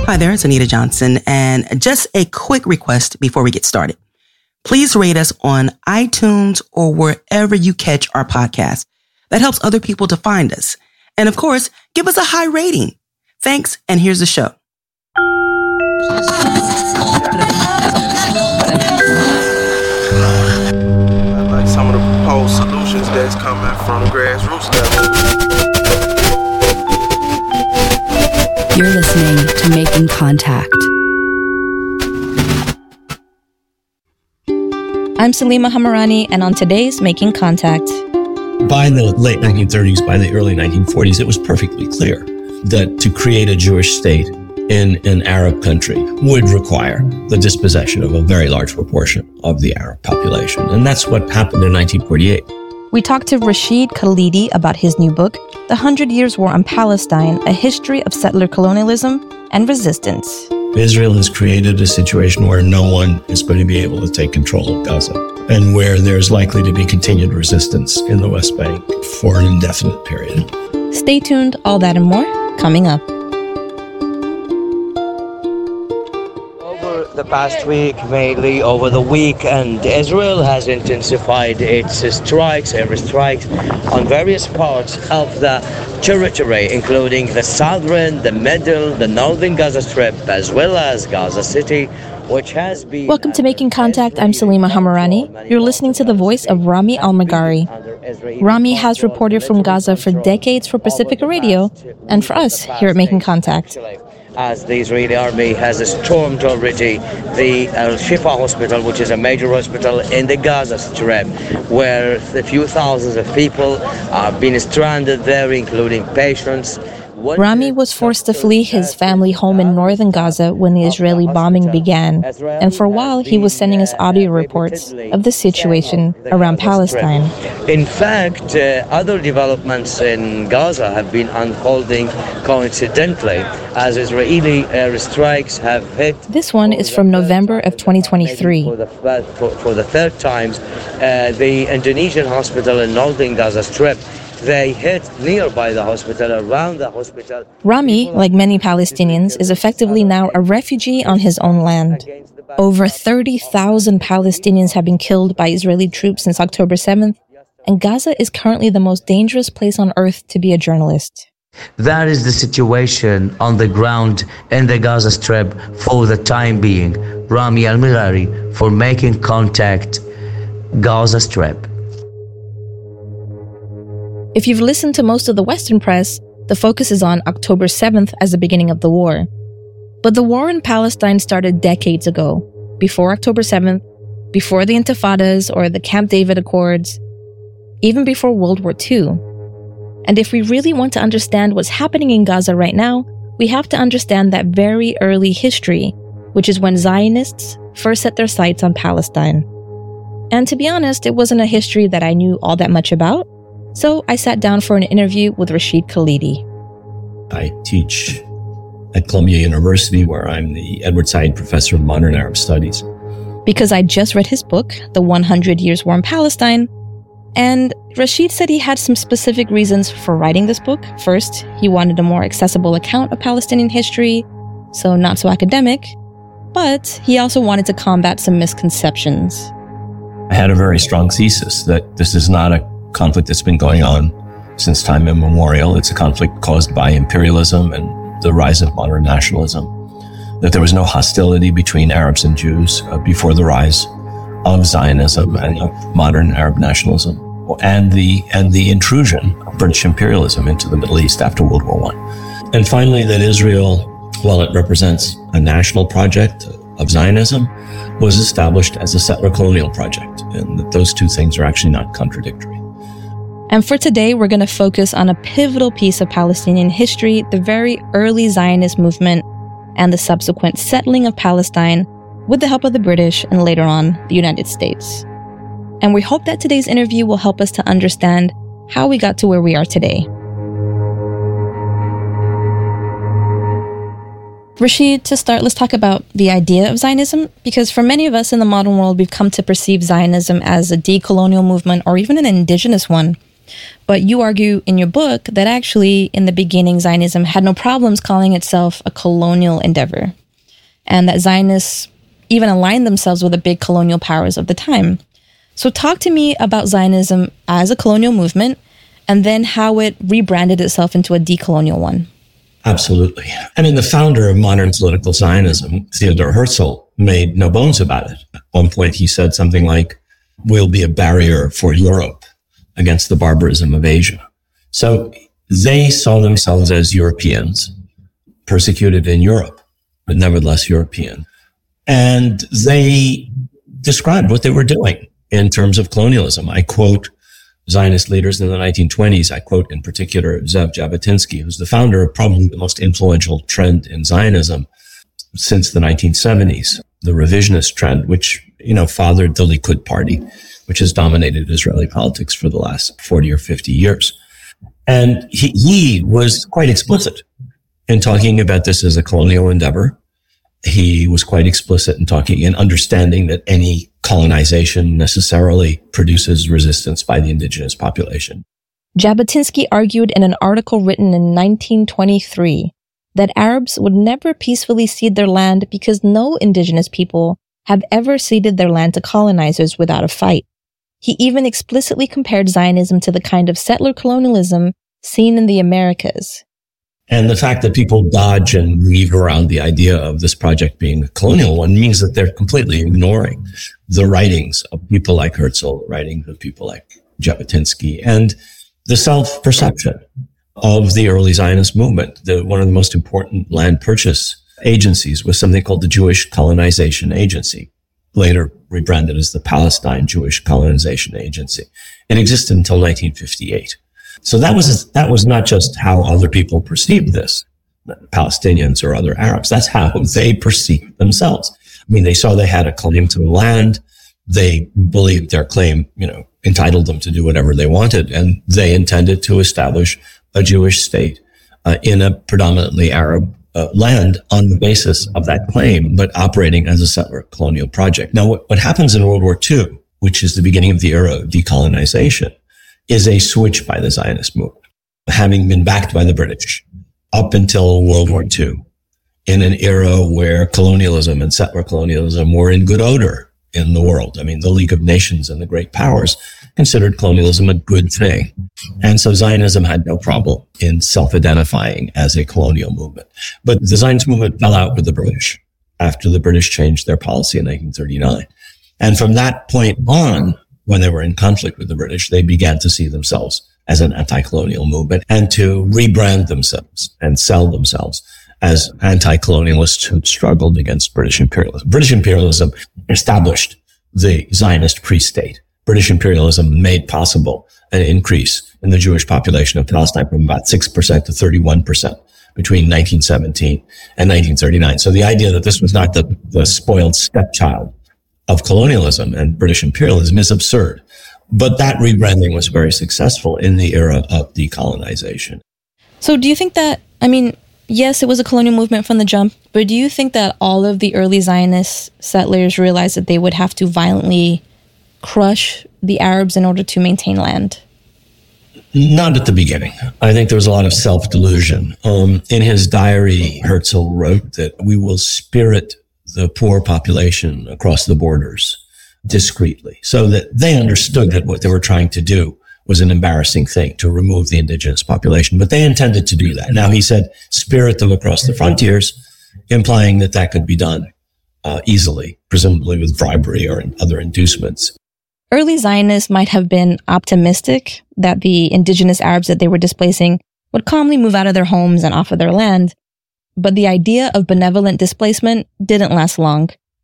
Hi there, it's Anita Johnson, and just a quick request before we get started. Please rate us on iTunes or wherever you catch our podcast. That helps other people to find us. And of course, give us a high rating. Thanks, and here's the show. I like some of the proposed solutions that's coming from the grassroots level. You're listening to Making Contact. I'm Salima Hamarani, and on today's Making Contact. By the late 1930s, by the early 1940s, it was perfectly clear that to create a Jewish state in an Arab country would require the dispossession of a very large proportion of the Arab population. And that's what happened in 1948. We talked to Rashid Khalidi about his new book, The 100 Years' War on Palestine, A History of Settler Colonialism and Resistance. Israel has created a situation where no one is going to be able to take control of Gaza, and where there's likely to be continued resistance in the West Bank for an indefinite period. Stay tuned, all that and more, coming up. The past week, mainly over the weekend, Israel has intensified its strikes, airstrikes, on various parts of the territory, including the southern, the middle, the northern Gaza Strip, as well as Gaza City, which has been... Welcome to Making Contact. I'm Salima Hamarani. You're listening to the voice of Rami Al-Maghari. Rami has reported from Gaza for decades for Pacifica Radio and for us here at Making Contact. As the Israeli army has stormed already the Al-Shifa hospital, which is a major hospital in the Gaza Strip, where a few thousands of people have been stranded there, including patients. Rami was forced to flee his family home in northern Gaza when the Israeli bombing began, and for a while he was sending us audio reports of the situation around Palestine. In fact, other developments in Gaza have been unfolding coincidentally, as Israeli airstrikes have hit. This one is from November of 2023. For the third time, the Indonesian hospital in northern Gaza Strip. They hit nearby the hospital, around the hospital. Rami, like many Palestinians, is effectively now a refugee on his own land. Over 30,000 Palestinians have been killed by Israeli troops since October 7th, and Gaza is currently the most dangerous place on earth to be a journalist. That is the situation on the ground in the Gaza Strip for the time being. Rami Al-Maghari for Making Contact, Gaza Strip. If you've listened to most of the Western press, the focus is on October 7th as the beginning of the war. But the war in Palestine started decades ago, before October 7th, before the Intifadas or the Camp David Accords, even before World War II. And if we really want to understand what's happening in Gaza right now, we have to understand that very early history, which is when Zionists first set their sights on Palestine. And to be honest, it wasn't a history that I knew all that much about. So I sat down for an interview with Rashid Khalidi. I teach at Columbia University, where I'm the Edward Said Professor of Modern Arab Studies. Because I just read his book, The 100 Years' War in Palestine, and Rashid said he had some specific reasons for writing this book. First, he wanted a more accessible account of Palestinian history, so not so academic, but he also wanted to combat some misconceptions. I had a very strong thesis that this is not a conflict that's been going on since time immemorial. It's a conflict caused by imperialism and the rise of modern nationalism. That there was no hostility between Arabs and Jews before the rise of Zionism and of modern Arab nationalism, and the intrusion of British imperialism into the Middle East after World War I. And finally, that Israel, while it represents a national project of Zionism, was established as a settler colonial project, and that those two things are actually not contradictory. And for today, we're going to focus on a pivotal piece of Palestinian history, the very early Zionist movement and the subsequent settling of Palestine with the help of the British and later on the United States. And we hope that today's interview will help us to understand how we got to where we are today. Rashid, to start, let's talk about the idea of Zionism, because for many of us in the modern world, we've come to perceive Zionism as a decolonial movement or even an indigenous one. But you argue in your book that actually, in the beginning, Zionism had no problems calling itself a colonial endeavor, and that Zionists even aligned themselves with the big colonial powers of the time. So talk to me about Zionism as a colonial movement, and then how it rebranded itself into a decolonial one. Absolutely. I mean, the founder of modern political Zionism, Theodor Herzl, made no bones about it. At one point, he said something like, "We'll be a barrier for Europe against the barbarism of Asia." So they saw themselves as Europeans, persecuted in Europe, but nevertheless European. And they described what they were doing in terms of colonialism. I quote Zionist leaders in the 1920s. I quote in particular Zev Jabotinsky, who's the founder of probably the most influential trend in Zionism since the 1970s, the revisionist trend, which, fathered the Likud party, which has dominated Israeli politics for the last 40 or 50 years. And he was quite explicit in talking about this as a colonial endeavor. He was quite explicit in talking and understanding that any colonization necessarily produces resistance by the indigenous population. Jabotinsky argued in an article written in 1923 that Arabs would never peacefully cede their land because no indigenous people have ever ceded their land to colonizers without a fight. He even explicitly compared Zionism to the kind of settler colonialism seen in the Americas. And the fact that people dodge and weave around the idea of this project being a colonial one means that they're completely ignoring the writings of people like Herzl, writings of people like Jabotinsky, and the self-perception of the early Zionist movement. One of the most important land purchase agencies was something called the Jewish Colonization Agency, later rebranded as the Palestine Jewish Colonization Agency. It existed until 1958. So that was not just how other people perceived this, Palestinians or other Arabs. That's how they perceived themselves. I mean, they saw they had a claim to the land. They believed their claim, entitled them to do whatever they wanted. And they intended to establish a Jewish state in a predominantly Arab land on the basis of that claim, but operating as a settler colonial project. Now, what happens in World War II, which is the beginning of the era of decolonization, is a switch by the Zionist movement, having been backed by the British up until World War II, in an era where colonialism and settler colonialism were in good odor in the world. I mean, the League of Nations and the great powers considered colonialism a good thing. And so Zionism had no problem in self-identifying as a colonial movement. But the Zionist movement fell out with the British after the British changed their policy in 1939. And from that point on, when they were in conflict with the British, they began to see themselves as an anti-colonial movement and to rebrand themselves and sell themselves as anti-colonialists who struggled against British imperialism. British imperialism established the Zionist pre-state. British imperialism made possible an increase in the Jewish population of Palestine from about 6% to 31% between 1917 and 1939. So the idea that this was not the spoiled stepchild of colonialism and British imperialism is absurd. But that rebranding was very successful in the era of decolonization. So do you think that, yes, it was a colonial movement from the jump, but do you think that all of the early Zionist settlers realized that they would have to violently crush the Arabs in order to maintain land? Not at the beginning. I think there was a lot of self-delusion. In his diary, Herzl wrote that we will spirit the poor population across the borders discreetly, so that they understood that what they were trying to do was an embarrassing thing, to remove the indigenous population. But they intended to do that. Now, he said, spirit them across the frontiers, implying that could be done easily, presumably with bribery or other inducements. Early Zionists might have been optimistic that the indigenous Arabs that they were displacing would calmly move out of their homes and off of their land. But the idea of benevolent displacement didn't last long.